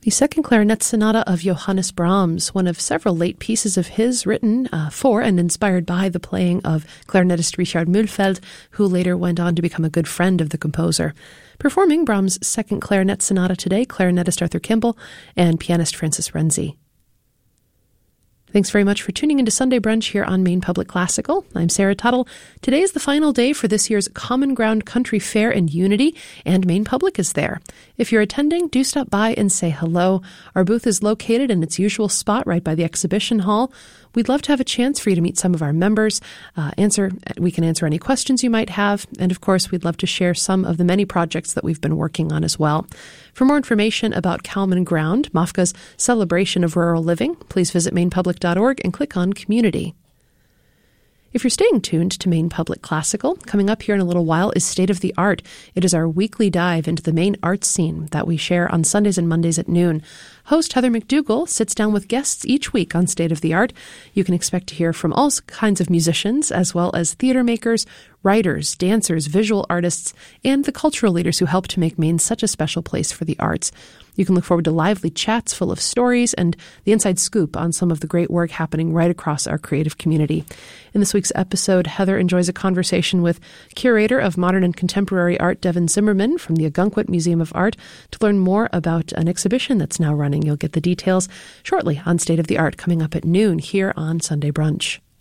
The second clarinet sonata of Johannes Brahms, one of several late pieces of his written for and inspired by the playing of clarinetist Richard Mühlfeld, who later went on to become a good friend of the composer. Performing Brahms' second clarinet sonata today, clarinetist Arthur Kimball and pianist Francis Renzi. Thanks very much for tuning into Sunday Brunch here on Maine Public Classical. I'm Sarah Tuttle. Today is the final day for this year's Common Ground Country Fair and Unity, and Maine Public is there. If you're attending, do stop by and say hello. Our booth is located in its usual spot right by the exhibition hall. We'd love to have a chance for you to meet some of our members, we can answer any questions you might have, and of course, we'd love to share some of the many projects that we've been working on as well. For more information about Common Ground, MAFCA's celebration of rural living, please visit mainepublic.org and click on Community. If you're staying tuned to Maine Public Classical, coming up here in a little while is State of the Art. It is our weekly dive into the Maine arts scene that we share on Sundays and Mondays at noon. Host Heather McDougall sits down with guests each week on State of the Art. You can expect to hear from all kinds of musicians, as well as theater makers, writers, dancers, visual artists, and the cultural leaders who help to make Maine such a special place for the arts. You can look forward to lively chats full of stories and the inside scoop on some of the great work happening right across our creative community. In this week's episode, Heather enjoys a conversation with curator of modern and contemporary art, Devin Zimmerman from the Ogunquit Museum of Art, to learn more about an exhibition that's now running. You'll get the details shortly on State of the Art coming up at noon here on Sunday Brunch.